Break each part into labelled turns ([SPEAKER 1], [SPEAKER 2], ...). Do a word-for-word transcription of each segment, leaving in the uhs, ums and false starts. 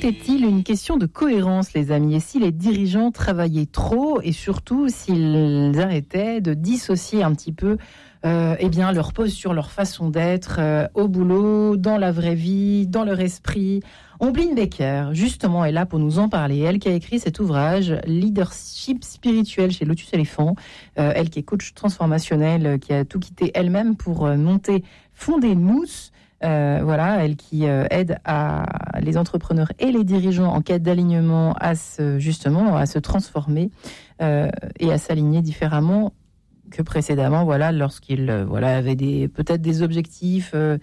[SPEAKER 1] Tout est-il une question de cohérence, les amis? Et si les dirigeants travaillaient trop et surtout s'ils arrêtaient de dissocier un petit peu euh, eh bien, leur posture, leur façon d'être euh, au boulot, dans la vraie vie, dans leur esprit? Ombline Becker, justement, est là pour nous en parler. Elle qui a écrit cet ouvrage, Leadership spirituel chez Lotus Éléphant. Euh, elle qui est coach transformationnel, qui a tout quitté elle-même pour euh, monter, fonder Mousse. Euh, voilà, elle qui euh, aide à les entrepreneurs et les dirigeants en quête d'alignement à se, justement, à se transformer euh, et à s'aligner différemment que précédemment, voilà, lorsqu'ils euh, voilà, avaient des, peut-être des objectifs, euh,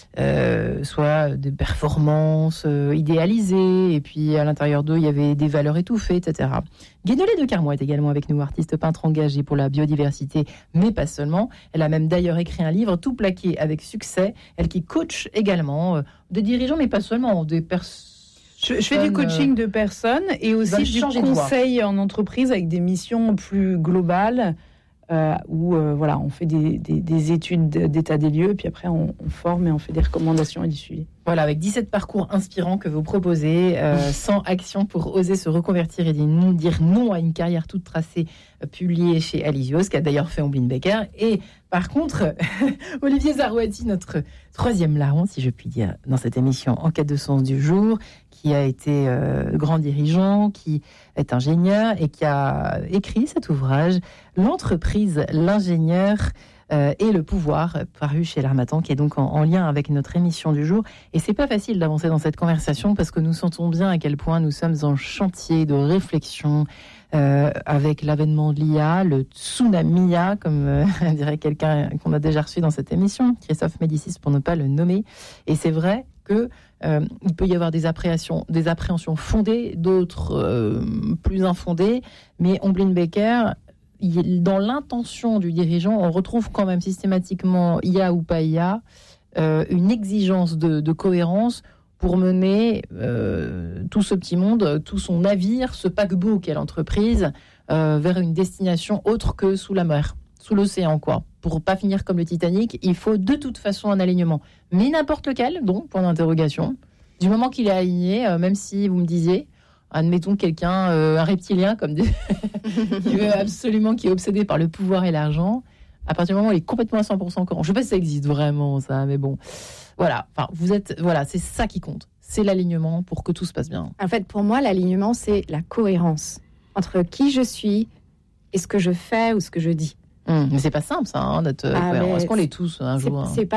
[SPEAKER 1] euh, soit des performances euh, idéalisées, et puis à l'intérieur d'eux, il y avait des valeurs étouffées, et cetera. Guénolé de Carmois est également avec nous, artiste peintre engagée pour la biodiversité, mais pas seulement. Elle a même d'ailleurs écrit un livre tout plaqué avec succès. Elle qui coach également euh, des dirigeants, mais pas seulement, des personnes.
[SPEAKER 2] Je, je fais du coaching de personnes et aussi du conseil en entreprise avec des missions plus globales. Euh, où euh, voilà, on fait des, des, des études d'état des lieux, puis après on, on forme et on fait des recommandations et du suivi.
[SPEAKER 1] Voilà, avec dix-sept parcours inspirants que vous proposez, euh, cent actions pour oser se reconvertir et dire non à une carrière toute tracée, euh, publiée chez Alysios, qui a d'ailleurs fait Ombline Becker. Et par contre, Olivier Zarouati, notre troisième larron, si je puis dire, dans cette émission En quête de sens du jour, qui a été euh, grand dirigeant, qui est ingénieur et qui a écrit cet ouvrage, L'entreprise, l'ingénieur euh, et le pouvoir, paru chez l'Harmattan, qui est donc en, en lien avec notre émission du jour. Et c'est pas facile d'avancer dans cette conversation parce que nous sentons bien à quel point nous sommes en chantier de réflexion euh, avec l'avènement de l'I A, le tsunami I A, comme euh, dirait quelqu'un qu'on a déjà reçu dans cette émission, Christophe Médicis pour ne pas le nommer. Et c'est vrai que euh, il peut y avoir des appréhensions, des appréhensions fondées, d'autres euh, plus infondées, mais Ombline Becker, dans l'intention du dirigeant, on retrouve quand même systématiquement, I A ou pas I A, euh, une exigence de, de cohérence pour mener euh, tout ce petit monde, tout son navire, ce paquebot qu'est l'entreprise, euh, vers une destination autre que sous la mer, sous l'océan, quoi. Pour pas finir comme le Titanic, il faut de toute façon un alignement. Mais n'importe lequel, donc, point d'interrogation. Du moment qu'il est aligné, euh, même si vous me disiez, admettons quelqu'un, euh, un reptilien, comme des... qui veut absolument, qui est obsédé par le pouvoir et l'argent, à partir du moment où il est complètement à cent pour cent cohérent. Je ne sais pas si ça existe vraiment, ça, mais bon. Voilà, enfin, vous êtes, voilà, c'est ça qui compte. C'est l'alignement pour que tout se passe bien.
[SPEAKER 3] En fait, pour moi, l'alignement, c'est la cohérence entre qui je suis et ce que je fais ou ce que je dis.
[SPEAKER 1] Mmh, mais c'est pas simple, ça, hein, d'être
[SPEAKER 3] ah,
[SPEAKER 1] cohérent. Est-ce qu'on l'est tous un
[SPEAKER 3] c'est,
[SPEAKER 1] jour hein.
[SPEAKER 3] C'est pas